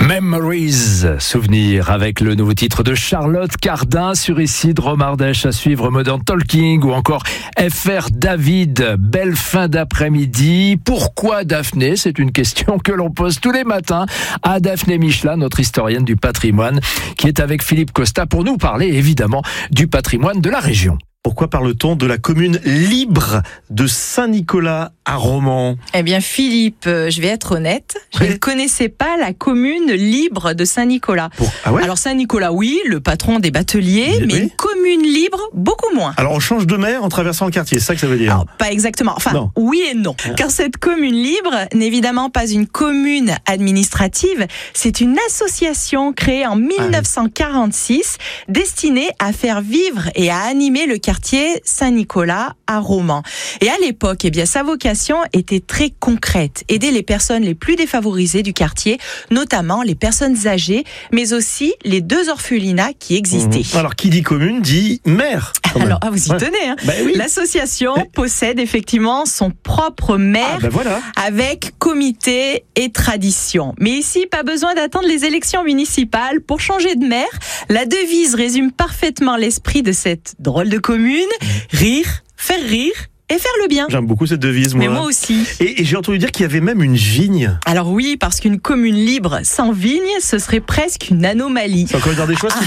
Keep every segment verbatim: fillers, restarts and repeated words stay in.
Memories, souvenirs avec le nouveau titre de Charlotte Cardin sur ici de Romardèche, à suivre Modern Talking ou encore F R David. Belle fin d'après-midi. Pourquoi Daphné? C'est une question que l'on pose tous les matins à Daphné Michelin, notre historienne du patrimoine, qui est avec Philippe Costa pour nous parler évidemment du patrimoine de la région. Pourquoi parle-t-on de la commune libre de Saint-Nicolas à Romans? Eh bien Philippe, je vais être honnête, je Oui. ne connaissais pas la commune libre de Saint-Nicolas. Pour- Ah ouais? Alors Saint-Nicolas, oui, le patron des bateliers, Oui. mais une commune libre, beaucoup moins. Alors on change de maire en traversant le quartier, c'est ça que ça veut dire? Alors, pas exactement. Enfin, Non. oui et non. Car cette commune libre n'est évidemment pas une commune administrative. C'est une association créée en mille neuf cent quarante-six destinée à faire vivre et à animer le quartier Saint-Nicolas à Romans. Et à l'époque, eh bien, sa vocation était très concrète. Aider les personnes les plus défavorisées du quartier, notamment les personnes âgées, mais aussi les deux orphelinats qui existaient. Mhm. Alors qui dit commune dit maire. quand même. Alors, ah, vous y Ouais. tenez, hein. Bah oui. L'association Mais- possède effectivement son propre maire Ah ben voilà. avec comité et tradition. Mais ici, pas besoin d'attendre les élections municipales pour changer de maire. La devise résume parfaitement l'esprit de cette drôle de commune. Rire, faire rire et faire le bien. J'aime beaucoup cette devise, moi. Mais moi aussi. Et, et j'ai entendu dire qu'il y avait même une vigne. Alors oui, parce qu'une commune libre sans vigne, ce serait presque une anomalie. C'est encore une des choses qui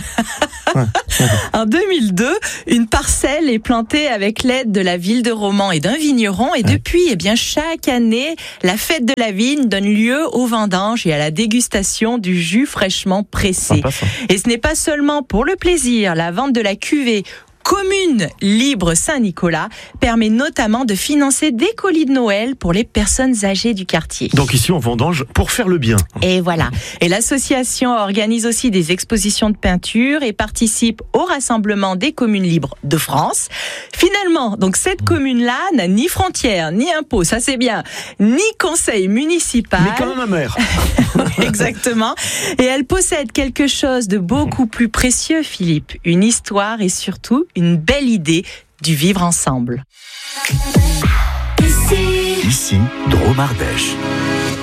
parle? En deux mille deux, une parcelle est plantée avec l'aide de la ville de Romans et d'un vigneron. Et depuis, eh bien, chaque année, la fête de la vigne donne lieu aux vendanges et à la dégustation du jus fraîchement pressé. Sympa, ça. Et ce n'est pas seulement pour le plaisir. La vente de la cuvée Commune Libre Saint-Nicolas permet notamment de financer des colis de Noël pour les personnes âgées du quartier. Donc ici on vendange pour faire le bien. Et voilà. Et l'association organise aussi des expositions de peinture et participe au rassemblement des communes libres de France. Finalement, donc cette commune-là n'a ni frontières, ni impôts, ça c'est bien, ni conseil municipal. Mais quand même un maire. Exactement. Et elle possède quelque chose de beaucoup plus précieux, Philippe. Une histoire et surtout une belle idée du vivre ensemble. Ici, Dromardèche.